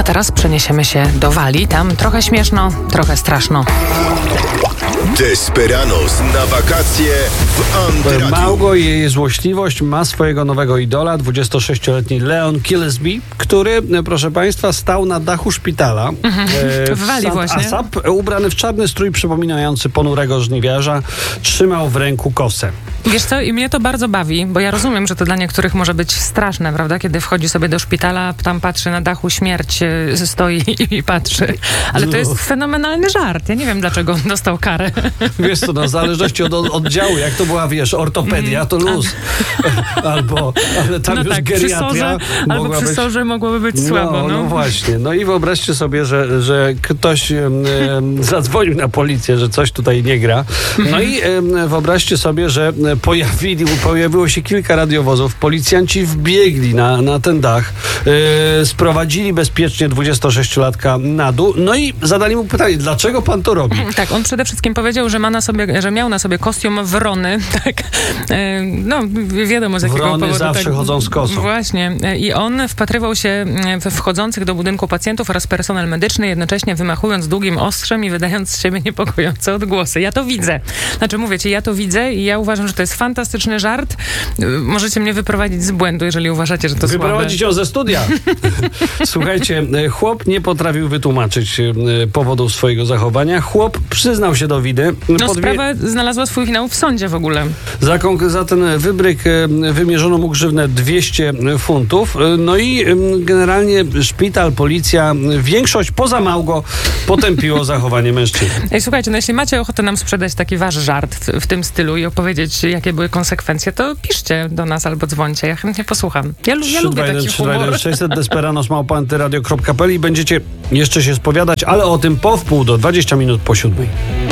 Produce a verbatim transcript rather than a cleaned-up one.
A teraz przeniesiemy się do Walii. Tam trochę śmieszno, trochę straszno. Desperados na wakacje w Antyradiu. Małgo i jej złośliwość ma swojego nowego idola, dwudziestosześcioletni Leon Killesby, który, proszę państwa, stał na dachu szpitala Mhm. e, W Walii Saint właśnie. Asap, ubrany w czarny strój przypominający ponurego żniwiarza, trzymał w ręku kosę. Wiesz co, i mnie to bardzo bawi, bo ja rozumiem, że to dla niektórych może być straszne, prawda? Kiedy wchodzi sobie do szpitala, tam patrzy na dachu, śmierć e, stoi i patrzy. Ale to jest fenomenalny żart. Ja nie wiem, dlaczego on dostał karę. Wiesz co, no, w zależności od oddziału, jak to była, wiesz, ortopedia, to luz. Albo, ale tam No już tak, przy geriatria sorze, albo mogła przy być... sorze mogłoby być No, słabo. No. no właśnie. No i wyobraźcie sobie, że, że ktoś em, em, zadzwonił na policję, że coś tutaj nie gra. No i em, wyobraźcie sobie, że pojawili, pojawiło się kilka radiowozów. Policjanci wbiegli na, na ten dach, e, sprowadzili bezpiecznie dwudziestosześciolatka na dół. No i zadali mu pytanie, dlaczego pan to robi? Tak, on przede wszystkim powiedział, że ma na sobie, że miał na sobie kostium wrony, tak, e, no wiadomo z jakiego Wrony powodu. zawsze tak, chodzą z kosą. Właśnie. I on wpatrywał się we wchodzących do budynku pacjentów oraz personel medyczny, jednocześnie wymachując długim ostrzem i wydając z siebie niepokojące odgłosy. Ja to widzę. Znaczy mówię ci, ja to widzę i ja uważam, że to jest fantastyczny żart. Możecie mnie wyprowadzić z błędu, jeżeli uważacie, że to słabe. Wyprowadzić ją ze studia. Słuchajcie, chłop nie potrafił wytłumaczyć e, powodów swojego zachowania. Chłop przyznał się do winy. No Podwie- sprawa znalazła swój finał w sądzie w ogóle. Za, kon- za ten wybryk e, wymierzono mu grzywnę dwieście funtów. E, No i e, generalnie szpital, policja, większość poza Małgo potępiło zachowanie mężczyzny. Ej, słuchajcie, no jeśli macie ochotę nam sprzedać taki wasz żart w, w tym stylu i opowiedzieć, jakie były konsekwencje, to piszcie do nas albo dzwońcie. Ja chętnie posłucham. Ja, lu- ja lubię taki humor. sześćset desperanos małpa antyradio kropka p l i będziecie jeszcze się spowiadać, ale o tym po wpół do dwadzieścia minut po siódmej.